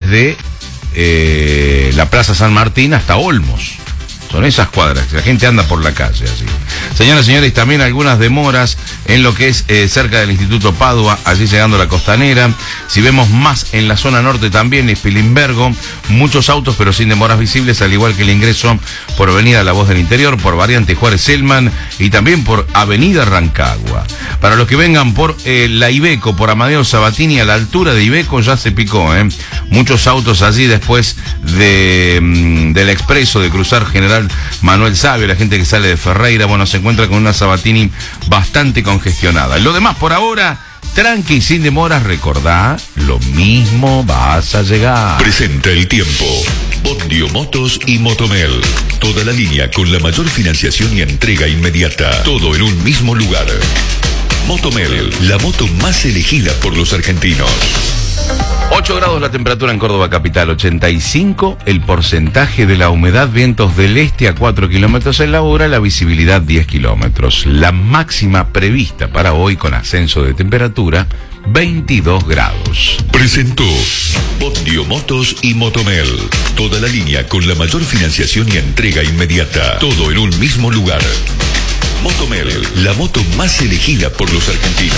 desde la Plaza San Martín hasta Olmos. Son esas cuadras, la gente anda por la calle así. Señoras y señores, también algunas demoras en lo que es cerca del Instituto Padua, allí llegando a la Costanera. Si vemos más en la zona norte también, Spilimbergo, muchos autos pero sin demoras visibles, al igual que el ingreso por Avenida La Voz del Interior, por Variante Juárez Selman y también por Avenida Rancagua. Para los que vengan por la Ibeco, por Amadeo Sabatini, a la altura de Ibeco ya se picó, muchos autos allí después del expreso, de cruzar General Manuel Sabio, la gente que sale de Ferreira, bueno, se encuentra con una Sabatini bastante congestionada. Lo demás por ahora, tranqui y sin demoras, recordá, lo mismo vas a llegar. Presenta el tiempo. Bondio Motos y Motomel. Toda la línea con la mayor financiación y entrega inmediata. Todo en un mismo lugar. Motomel, la moto más elegida por los argentinos. 8 grados la temperatura en Córdoba capital, 85 el porcentaje de la humedad, vientos del este a 4 kilómetros en la hora, la visibilidad 10 kilómetros. La máxima prevista para hoy con ascenso de temperatura, 22 grados. Presentó Bondio Motos y Motomel. Toda la línea con la mayor financiación y entrega inmediata. Todo en un mismo lugar. Motomel, la moto más elegida por los argentinos.